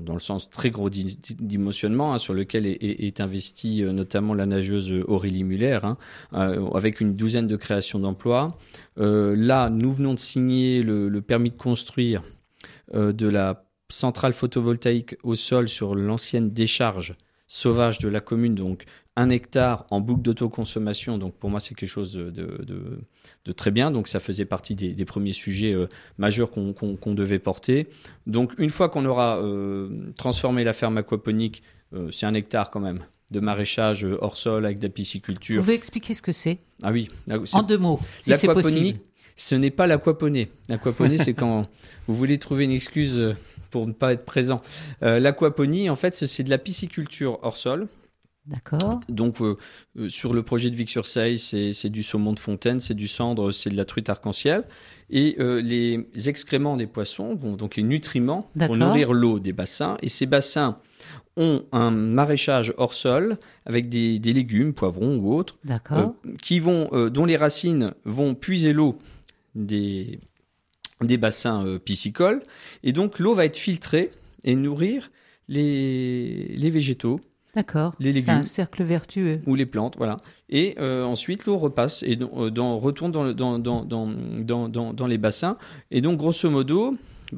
dans le sens très gros dimensionnement, sur lequel est investie notamment la nageuse Aurélie Muller, avec une douzaine de créations d'emplois. Là, nous venons de signer le permis de construire de la centrale photovoltaïque au sol sur l'ancienne décharge sauvage de la commune, donc 1 hectare en boucle d'autoconsommation. Donc pour moi, c'est quelque chose de très bien. Donc ça faisait partie des premiers sujets majeurs qu'on devait porter. Donc une fois qu'on aura transformé la ferme aquaponique, c'est 1 hectare quand même, de maraîchage hors sol avec de la pisciculture. Vous pouvez expliquer ce que c'est ? Ah oui. En 2 mots, si c'est possible. Ce n'est pas l'aquaponie. L'aquaponie, c'est quand vous voulez trouver une excuse pour ne pas être présent. L'aquaponie, en fait, c'est de la pisciculture hors sol. D'accord. Donc, sur le projet de Vic-sur-Seille, c'est du saumon de fontaine, c'est du cendre, c'est de la truite arc-en-ciel. Et les excréments des poissons, donc les nutriments, vont nourrir l'eau des bassins. Et ces bassins ont un maraîchage hors sol avec des légumes, poivrons ou autres, dont les racines vont puiser l'eau des bassins piscicoles. Et donc, l'eau va être filtrée et nourrir les végétaux. D'accord. Les légumes. C'est un cercle vertueux. Ou les plantes, voilà. Et ensuite, l'eau repasse et retourne dans les bassins. Et donc, grosso modo,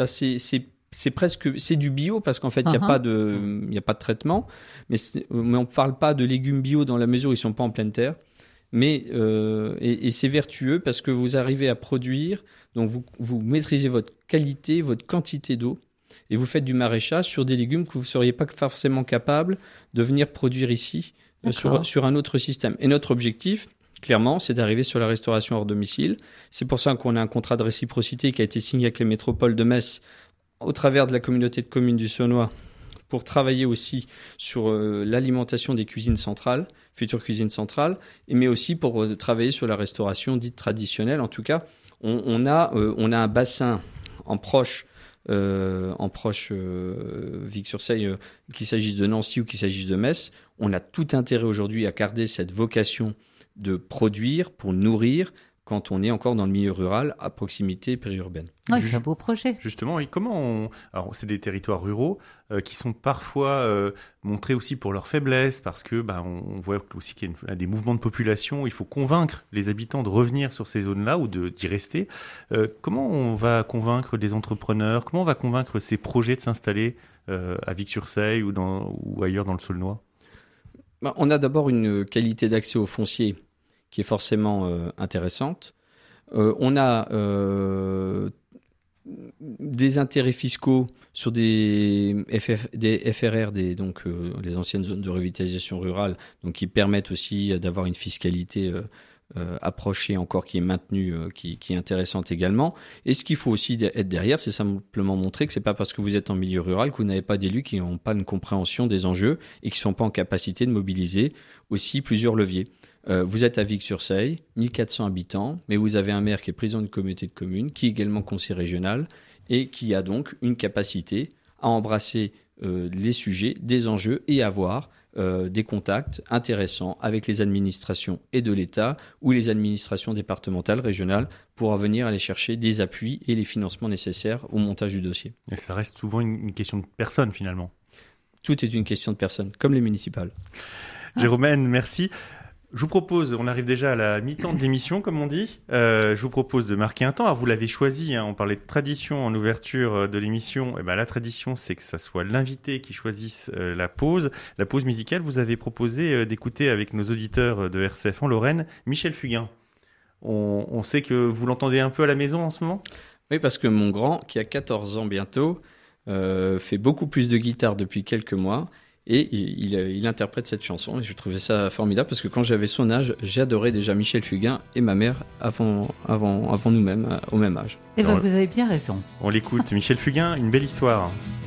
c'est du bio parce qu'en fait, il n'y a pas de traitement. Mais on ne parle pas de légumes bio dans la mesure où ils ne sont pas en pleine terre. Mais et c'est vertueux parce que vous arrivez à produire, donc vous maîtrisez votre qualité, votre quantité d'eau, et vous faites du maraîchage sur des légumes que vous ne seriez pas forcément capable de venir produire ici sur un autre système. Et notre objectif, clairement, c'est d'arriver sur la restauration hors domicile. C'est pour ça qu'on a un contrat de réciprocité qui a été signé avec les métropoles de Metz au travers de la communauté de communes du Saulnois, pour travailler aussi sur l'alimentation des cuisines centrales, futures cuisines centrales, mais aussi pour travailler sur la restauration dite traditionnelle. En tout cas, on a un bassin en proche Vic-sur-Seille, qu'il s'agisse de Nancy ou qu'il s'agisse de Metz. On a tout intérêt aujourd'hui à garder cette vocation de produire pour nourrir quand on est encore dans le milieu rural, à proximité périurbaine. Ouais, c'est un beau projet. Justement, et alors, c'est des territoires ruraux qui sont parfois montrés aussi pour leur faiblesse, parce que on voit aussi qu'il y a des mouvements de population. Il faut convaincre les habitants de revenir sur ces zones-là ou d'y rester. Comment on va convaincre des entrepreneurs ? Comment on va convaincre ces projets de s'installer à Vic-sur-Seille ou ailleurs dans le Saulnois ? On a d'abord une qualité d'accès au foncier qui est forcément intéressante. On a des intérêts fiscaux sur des FRR, donc les anciennes zones de revitalisation rurale, donc qui permettent aussi d'avoir une fiscalité approchée encore, qui est maintenue, qui est intéressante également. Et ce qu'il faut aussi être derrière, c'est simplement montrer que c'est pas parce que vous êtes en milieu rural que vous n'avez pas d'élus qui n'ont pas une compréhension des enjeux et qui sont pas en capacité de mobiliser aussi plusieurs leviers. Vous êtes à Vic-sur-Seille, 1400 habitants, mais vous avez un maire qui est président d'une communauté de communes, qui est également conseiller régional et qui a donc une capacité à embrasser les sujets, des enjeux et avoir des contacts intéressants avec les administrations et de l'État ou les administrations départementales, régionales, pour venir aller chercher des appuis et les financements nécessaires au montage du dossier. Et ça reste souvent une question de personne finalement. Tout est une question de personne, comme les municipales. Jérôme, merci. Je vous propose, on arrive déjà à la mi-temps de l'émission, comme on dit. Je vous propose de marquer un temps. Alors, vous l'avez choisi, on parlait de tradition en ouverture de l'émission. Et la tradition, c'est que ça soit l'invité qui choisisse la pause musicale. Vous avez proposé d'écouter avec nos auditeurs de RCF en Lorraine, Michel Fugain. On sait que vous l'entendez un peu à la maison en ce moment ? Oui, parce que mon grand, qui a 14 ans bientôt, fait beaucoup plus de guitare depuis quelques mois. Et il interprète cette chanson et je trouvais ça formidable parce que quand j'avais son âge, j'adorais déjà Michel Fugain et ma mère avant nous-mêmes, au même âge. Eh bien, vous avez bien raison. On l'écoute, Michel Fugain, une belle histoire.